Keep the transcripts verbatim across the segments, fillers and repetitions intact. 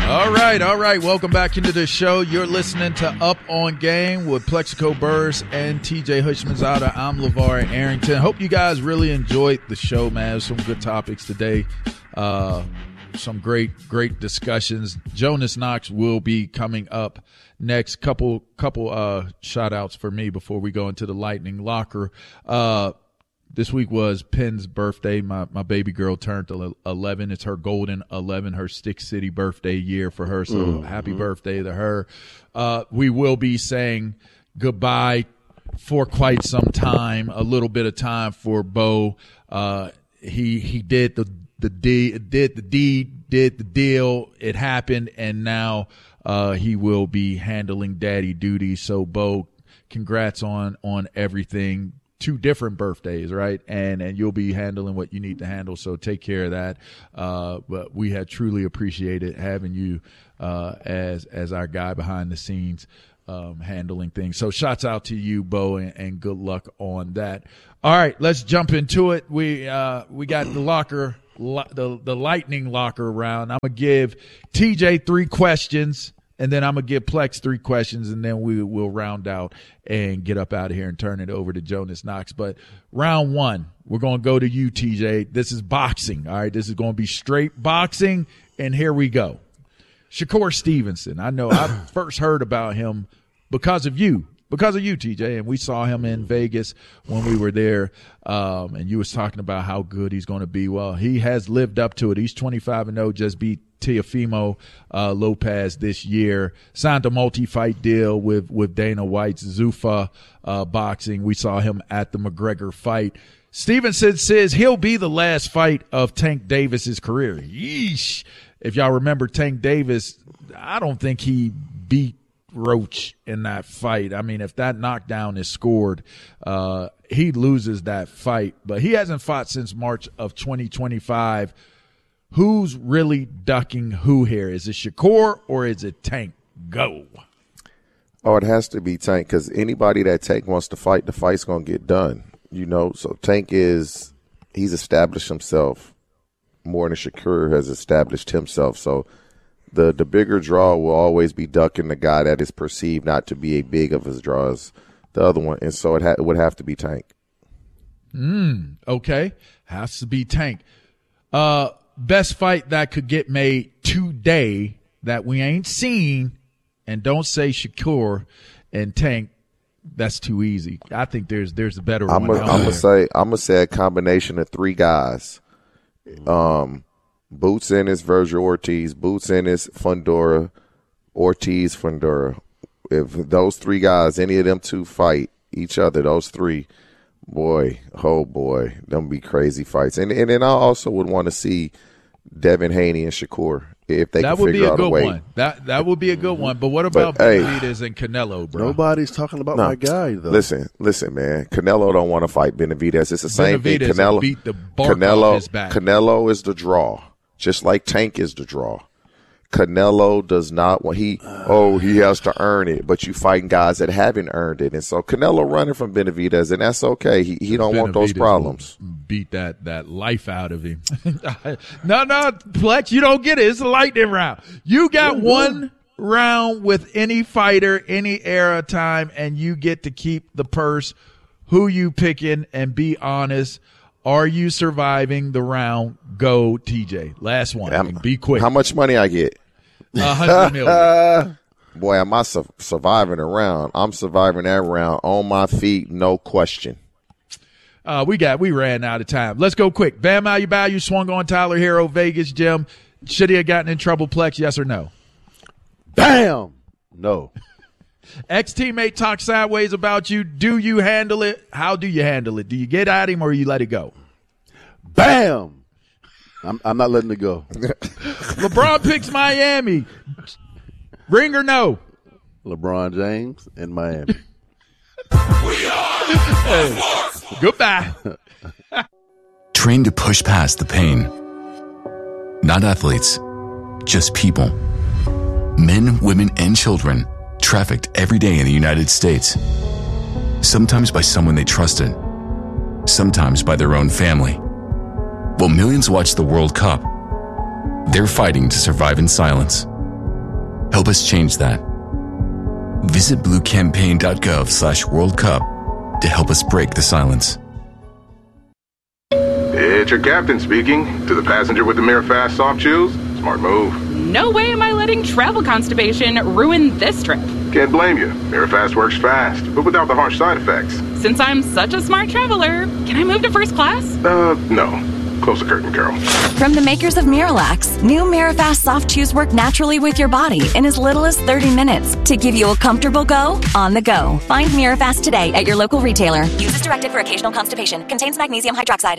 All right, all right. Welcome back into the show. You're listening to Up on Game with Plexico Burrs and T J Hushmanzada. I'm LeVar Arrington. Hope you guys really enjoyed the show, man. Some good topics today. Uh, some great, great discussions. Jonas Knox will be coming up next. Couple, couple uh, shout outs for me before we go into the Lightning Locker. Uh, This week was Penn's birthday. My my baby girl turned eleven. It's her golden eleven, her Stick City birthday year for her. So mm-hmm. happy birthday to her. Uh, we will be saying goodbye for quite some time, a little bit of time for Bo. Uh, he he did the the deed, did the deed, did the deal. It happened, and now uh, he will be handling daddy duties. So Bo, congrats on on everything. Two different birthdays, right? And and you'll be handling what you need to handle. So take care of that. Uh, but we had truly appreciated having you uh, as as our guy behind the scenes um, handling things. So shouts out to you, Bo, and, and good luck on that. All right, let's jump into it. We uh, we got the locker, the the lightning locker round. I'm gonna give T J three questions. And then I'm going to give Plex three questions, and then we will round out and get up out of here and turn it over to Jonas Knox. But round one, we're going to go to you, T J. This is boxing, all right? This is going to be straight boxing, and here we go. Shakur Stevenson. I know I first heard about him because of you, because of you, T J, and we saw him in Vegas when we were there, um, and you was talking about how good he's going to be. Well, he has lived up to it. He's twenty-five and oh, just beat Teofimo uh, Lopez this year, signed a multi-fight deal with, with Dana White's Zuffa uh, Boxing. We saw him at the McGregor fight. Stevenson says he'll be the last fight of Tank Davis's career. Yeesh. If y'all remember Tank Davis, I don't think he beat Roach in that fight. I mean, if that knockdown is scored, uh, he loses that fight. But he hasn't fought since March of twenty twenty-five. Who's really ducking who here? Is it Shakur or is it Tank? Go. Oh, it has to be Tank, because anybody that Tank wants to fight, the fight's going to get done. You know, so Tank is – he's established himself more than Shakur has established himself. So the, the bigger draw will always be ducking the guy that is perceived not to be a big of his draw as the other one. And so it, ha- it would have to be Tank. Mm, okay. Has to be Tank. Uh Best fight that could get made today that we ain't seen, and don't say Shakur and Tank. That's too easy. I think there's there's a better I'm one. A, I'm gonna say I'm gonna say a combination of three guys. Um, Boots Ennis, Virgil Ortiz, Boots Ennis, Fundora, Ortiz, Fundora. If those three guys, any of them two fight each other, those three, boy, oh boy, them be crazy fights. And and then I also would want to see Devin Haney and Shakur if they that can figure out a way. That would be a good one. That that would be a good one. But what about but, Benavidez hey, and Canelo, bro? Nobody's talking about no, my guy, though. Listen, listen, man. Canelo don't want to fight Benavidez. It's the same Benavidez thing. Canelo beat the bark Canelo, off his back. Canelo is the draw, just like Tank is the draw. Canelo does not want he oh he has to earn it, but you fighting guys that haven't earned it, and so Canelo running from Benavidez, and that's okay. He he don't Benavidez want those problems. Beat that that life out of him. no, no, Plex, you don't get it. It's a lightning round. You got one round with any fighter, any era time, and you get to keep the purse. Who you picking? And be honest. Are you surviving the round? Go, T J. Last one. I'm, be quick. How much money I get? A hundred million. Boy, am I su- surviving a round? I'm surviving that round on my feet, no question. Uh, we got we ran out of time. Let's go quick. Bam Adebayo, you swung on Tyler Hero, Vegas gym. Should he have gotten in trouble, Plex? Yes or no? Bam. No. Ex-teammate talk sideways about you. Do you handle it? How do you handle it? Do you get at him or you let it go? Bam. I'm, I'm not letting it go. LeBron picks Miami. Ring or no? LeBron James in Miami. We are hey. Goodbye. Trained to push past the pain. Not athletes, just people. Men, women, and children trafficked every day in the United States. Sometimes by someone they trusted. Sometimes by their own family. While millions watch the World Cup, they're fighting to survive in silence. Help us change that. Visit bluecampaign.gov slash World Cup to help us break the silence. It's your captain speaking. To the passenger with the Mirror Fast soft chews, smart move. No way am I letting travel constipation ruin this trip. Can't blame you. Mirror Fast works fast, but without the harsh side effects. Since I'm such a smart traveler, can I move to first class? Uh, no. Close the curtain, Carol. From the makers of Miralax, new Mirafast soft chews work naturally with your body in as little as thirty minutes to give you a comfortable go on the go. Find Mirafast today at your local retailer. Use as directed for occasional constipation. Contains magnesium hydroxide.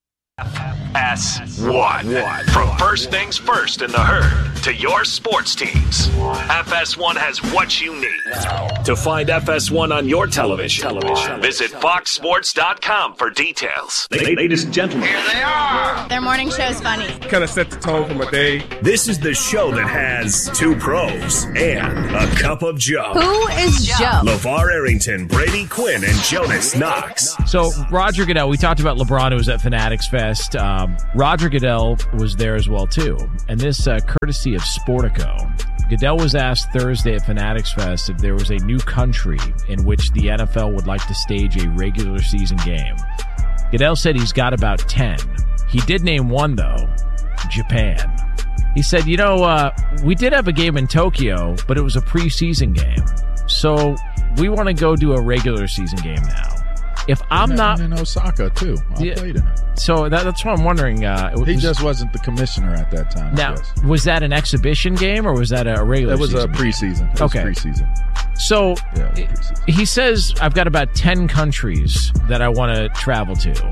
S one. From first things first in the herd to your sports teams, F S one has what you need. To find F S one on your television, television. visit fox sports dot com for details. Ladies and gentlemen, here they are. Their morning show is funny. Kind of set the tone for my day. This is the show that has two pros and a cup of Joe. Who is Joe? LeVar Arrington, Brady Quinn, and Jonas Knox. So Roger Goodell, we talked about LeBron who was at Fanatics Fest. Um, Roger Goodell was there as well, too. And this uh, courtesy of Sportico. Goodell was asked Thursday at Fanatics Fest if there was a new country in which the N F L would like to stage a regular season game. Goodell said he's got about ten. He did name one, though, Japan. He said, you know, uh, we did have a game in Tokyo, but it was a preseason game. So we want to go do a regular season game now. If I'm and not in Osaka too, I yeah, played in it. So that, that's what I'm wondering. Uh, he was, just wasn't the commissioner at that time. Now, was that an exhibition game or was that a regular? It was season a preseason. It okay, was preseason. So yeah, preseason. He says I've got about ten countries that I want to travel to.